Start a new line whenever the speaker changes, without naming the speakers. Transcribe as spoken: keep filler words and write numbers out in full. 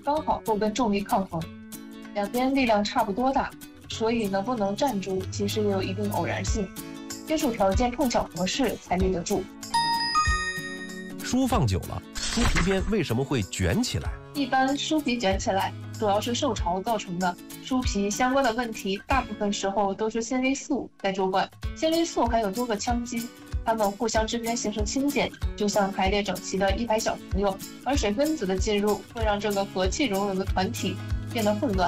刚好够跟重力抗衡，两边力量差不多大，所以能不能站住其实也有一定偶然性，接触条件碰巧合适才立得住。
书放久了，书皮边为什么会卷起来？
一般书皮卷起来主要是受潮造成的，书皮相关的问题大部分时候都是纤维素在作怪。纤维素还有多个羟基，它们互相之间形成亲键，就像排列整齐的一排小朋友，而水分子的进入会让这个和气融融的团体变得混乱，